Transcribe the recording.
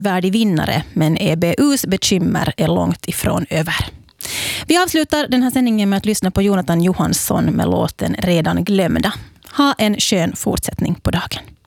värdig vinnare, men EBUs bekymmer är långt ifrån över. Vi avslutar den här sändningen med att lyssna på Jonathan Johansson med låten Redan glömda. Ha en skön fortsättning på dagen.